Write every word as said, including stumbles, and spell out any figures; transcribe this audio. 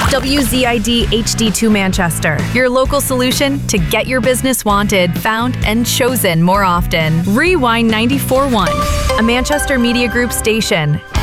W Z I D H D two Manchester, your local solution to get your business wanted, found, and chosen more often. Rewind ninety-four point one, a Manchester Media Group station.